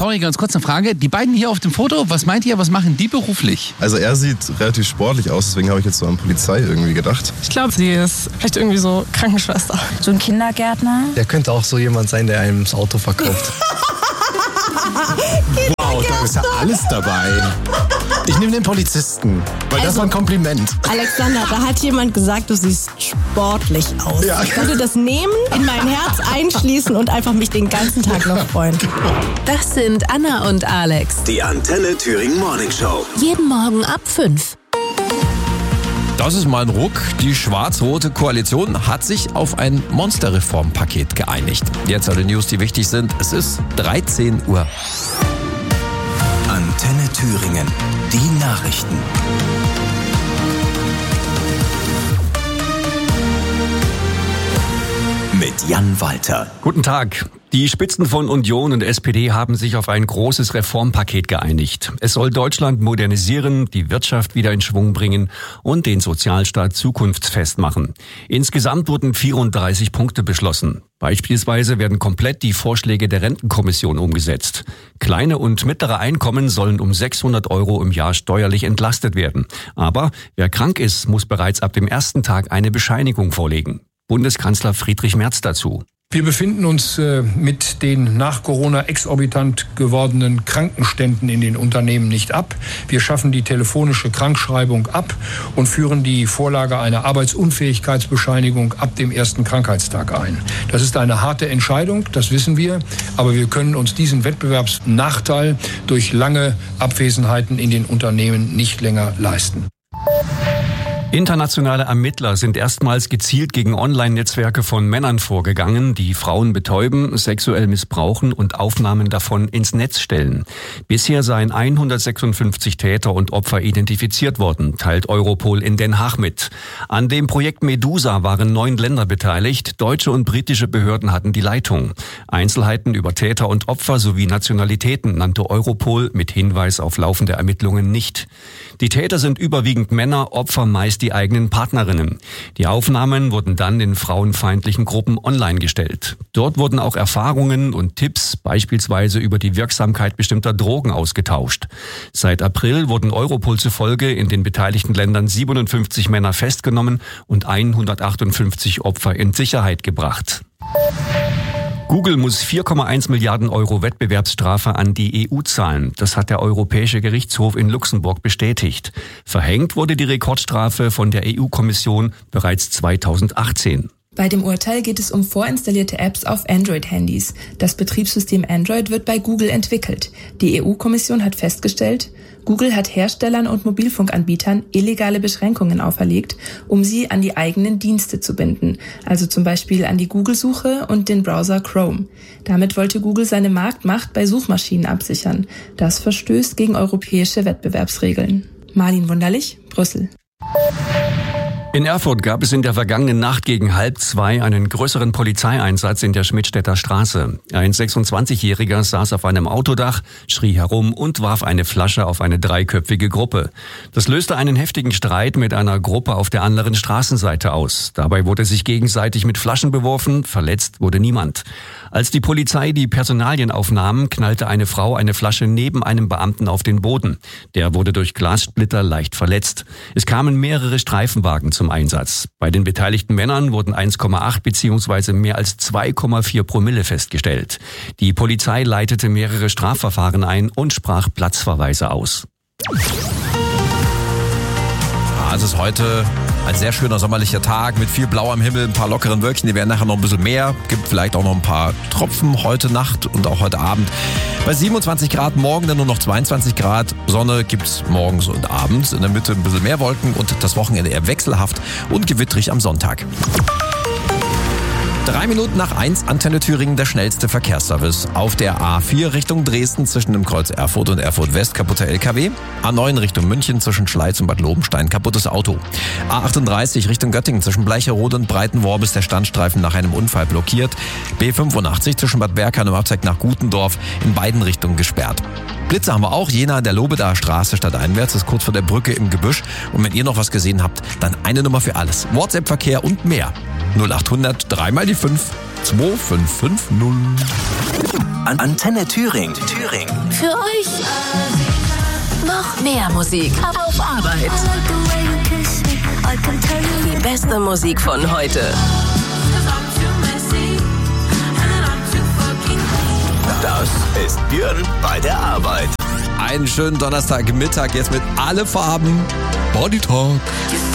Sorry, ganz kurz eine Frage. Die beiden hier auf dem Foto, was meint ihr, was machen die beruflich? Also er sieht relativ sportlich aus, deswegen habe ich jetzt so an Polizei irgendwie gedacht. Ich glaube, sie ist vielleicht irgendwie so Krankenschwester. So ein Kindergärtner. Der könnte auch so jemand sein, der einem das Auto verkauft. Wow, da ist ja alles dabei. Ich nehme den Polizisten, weil das war ein Kompliment. Alexander, da hat jemand gesagt, du siehst sportlich aus. Ja. Ich könnte das nehmen, in mein Herz einschließen und einfach mich den ganzen Tag noch freuen. Das sind Anna und Alex. Die Antenne Thüringen Morning Show. Jeden Morgen ab 5. Das ist mal ein Ruck. Die schwarz-rote Koalition hat sich auf ein Monsterreformpaket geeinigt. Jetzt alle News, die wichtig sind. Es ist 13 Uhr. Antenne Thüringen. Die Nachrichten. Mit Jan Walter. Guten Tag. Die Spitzen von Union und SPD haben sich auf ein großes Reformpaket geeinigt. Es soll Deutschland modernisieren, die Wirtschaft wieder in Schwung bringen und den Sozialstaat zukunftsfest machen. Insgesamt wurden 34 Punkte beschlossen. Beispielsweise werden komplett die Vorschläge der Rentenkommission umgesetzt. Kleine und mittlere Einkommen sollen um 600 € im Jahr steuerlich entlastet werden. Aber wer krank ist, muss bereits ab dem ersten Tag eine Bescheinigung vorlegen. Bundeskanzler Friedrich Merz dazu. Wir befinden uns mit den nach Corona exorbitant gewordenen Krankenständen in den Unternehmen nicht ab. Wir schaffen die telefonische Krankschreibung ab und führen die Vorlage einer Arbeitsunfähigkeitsbescheinigung ab dem ersten Krankheitstag ein. Das ist eine harte Entscheidung, das wissen wir, aber wir können uns diesen Wettbewerbsnachteil durch lange Abwesenheiten in den Unternehmen nicht länger leisten. Internationale Ermittler sind erstmals gezielt gegen Online-Netzwerke von Männern vorgegangen, die Frauen betäuben, sexuell missbrauchen und Aufnahmen davon ins Netz stellen. Bisher seien 156 Täter und Opfer identifiziert worden, teilt Europol in Den Haag mit. An dem Projekt Medusa waren 9 Länder beteiligt, deutsche und britische Behörden hatten die Leitung. Einzelheiten über Täter und Opfer sowie Nationalitäten nannte Europol mit Hinweis auf laufende Ermittlungen nicht. Die Täter sind überwiegend Männer, Opfer meist die eigenen Partnerinnen. Die Aufnahmen wurden dann in frauenfeindlichen Gruppen online gestellt. Dort wurden auch Erfahrungen und Tipps, beispielsweise über die Wirksamkeit bestimmter Drogen, ausgetauscht. Seit April wurden Europol zufolge in den beteiligten Ländern 57 Männer festgenommen und 158 Opfer in Sicherheit gebracht. Google muss 4,1 Milliarden € Wettbewerbsstrafe an die EU zahlen. Das hat der Europäische Gerichtshof in Luxemburg bestätigt. Verhängt wurde die Rekordstrafe von der EU-Kommission bereits 2018. Bei dem Urteil geht es um vorinstallierte Apps auf Android-Handys. Das Betriebssystem Android wird bei Google entwickelt. Die EU-Kommission hat festgestellt, Google hat Herstellern und Mobilfunkanbietern illegale Beschränkungen auferlegt, um sie an die eigenen Dienste zu binden, also zum Beispiel an die Google-Suche und den Browser Chrome. Damit wollte Google seine Marktmacht bei Suchmaschinen absichern. Das verstößt gegen europäische Wettbewerbsregeln. Marlin Wunderlich, Brüssel. In Erfurt gab es in der vergangenen Nacht gegen 1:30 einen größeren Polizeieinsatz in der Schmidtstädter Straße. Ein 26-Jähriger saß auf einem Autodach, schrie herum und warf eine Flasche auf eine 3-köpfige Gruppe. Das löste einen heftigen Streit mit einer Gruppe auf der anderen Straßenseite aus. Dabei wurde sich gegenseitig mit Flaschen beworfen, verletzt wurde niemand. Als die Polizei die Personalien aufnahm, knallte eine Frau eine Flasche neben einem Beamten auf den Boden. Der wurde durch Glassplitter leicht verletzt. Es kamen mehrere Streifenwagen zum Einsatz. Bei den beteiligten Männern wurden 1,8 bzw. mehr als 2,4 Promille festgestellt. Die Polizei leitete mehrere Strafverfahren ein und sprach Platzverweise aus. Es ist heute ein sehr schöner sommerlicher Tag mit viel Blau am Himmel, ein paar lockeren Wölkchen, die werden nachher noch ein bisschen mehr. Gibt vielleicht auch noch ein paar Tropfen heute Nacht und auch heute Abend. Bei 27 Grad, morgen dann nur noch 22 Grad. Sonne gibt's morgens und abends. In der Mitte ein bisschen mehr Wolken und das Wochenende eher wechselhaft und gewittrig am Sonntag. 3 Minuten nach 1, Antenne Thüringen, der schnellste Verkehrsservice. Auf der A4 Richtung Dresden zwischen dem Kreuz Erfurt und Erfurt West kaputter LKW. A9 Richtung München zwischen Schleiz und Bad Lobenstein kaputtes Auto. A38 Richtung Göttingen zwischen Bleicherode und Breitenworb ist der Standstreifen nach einem Unfall blockiert. B85 zwischen Bad Berka und im Abzweig nach Gutendorf in beiden Richtungen gesperrt. Blitze haben wir auch. Jena an der Lobedaer Straße stadteinwärts ist kurz vor der Brücke im Gebüsch. Und wenn ihr noch was gesehen habt, dann eine Nummer für alles. WhatsApp-Verkehr und mehr. 0800 3 mal die 5 2550. Antenne Thüringen. Für euch noch mehr Musik auf Arbeit. Die beste Musik von heute. Das ist Björn bei der Arbeit. Einen schönen Donnerstagmittag jetzt mit alle Farben. Body Talk.